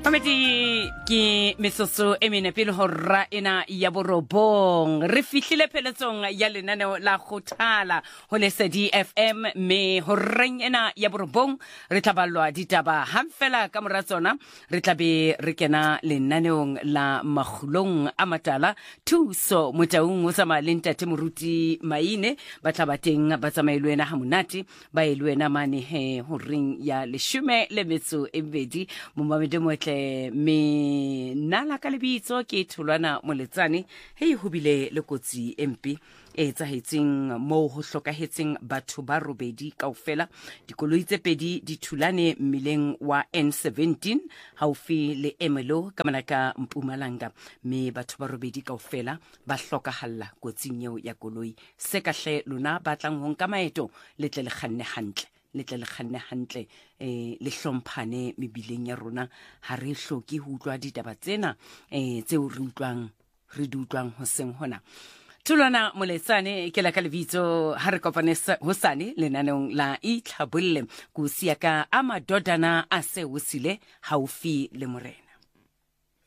Mamedi ke mesoso e mene pele horra ena ya borobong re fihlile pheletsong ya lenaneo la khothala ho Lesedi FM me horreng ena ya borobong re tlabalwa ditaba hamfela ka mora tsona re tlabe re kena lenaneong la magulong a matala thuso motaung o sama lenta temuruti maine ba tlabateng ba tsamailwena ha monate ba elwena mane he horreng ya leshume le metso e bedi mo mamedi motle me nala ka lebitso ke thulwana moletsane hei hobile le kotsi empi e tsahetseng mo ho hlokahetseng batho ba robedi kaofela dikoloi tse pedi di thulane mmileng wa N17 haufi le Emelo ka manaka Mpumalanga me batho ba robedi kaofela ba hlokahalla kotsing eo ya koloi se ka hle lona ba tlang ho nka maeto le tle le kganne hantle le hlomphane mebileng ya rona ha re hloki ho utlwa ditaba tsena tseo re di utlwang hoseng hona. Thulwana Moletsane ke la ka lebitso ha re kopane hosane lenaneong la Itlhabolle ku siaka a madodana a se hosile haufi le morena.